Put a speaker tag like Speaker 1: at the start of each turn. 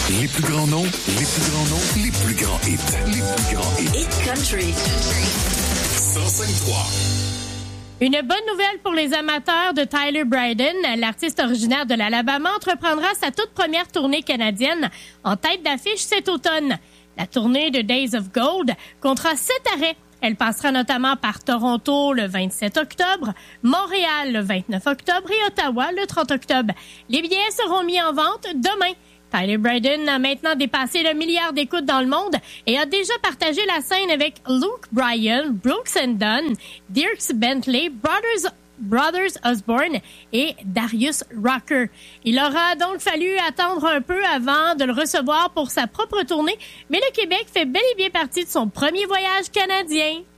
Speaker 1: Les plus grands noms, les plus grands noms, les plus grands hits, les plus grands hits.
Speaker 2: Hit Country.
Speaker 1: 105.3.
Speaker 3: Une bonne nouvelle pour les amateurs de Tyler Bryden. L'artiste originaire de l'Alabama entreprendra sa toute première tournée canadienne en tête d'affiche cet automne. La tournée de Days of Gold comptera 7 arrêts. Elle passera notamment par Toronto le 27 octobre, Montréal le 29 octobre et Ottawa le 30 octobre. Les billets seront mis en vente demain. Tyler Bryden a maintenant dépassé le milliard d'écoutes dans le monde et a déjà partagé la scène avec Luke Bryan, Brooks and Dunn, Dierks Bentley, Brothers Osborne et Darius Rucker. Il aura donc fallu attendre un peu avant de le recevoir pour sa propre tournée, mais le Québec fait bel et bien partie de son premier voyage canadien.